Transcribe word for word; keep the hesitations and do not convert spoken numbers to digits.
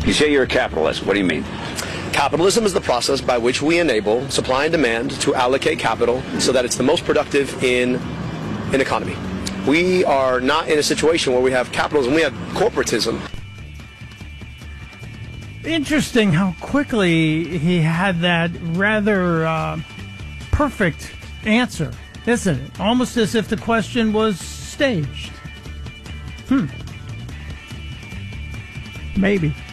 You say you're a capitalist. What do you mean? Capitalism is the process by which we enable supply and demand to allocate capital so that it's the most productive in an economy. We are not in a situation where we have capitalism, we have corporatism. Interesting how quickly he had that rather uh, perfect answer, isn't it? Almost as if the question was staged. Hmm. Maybe.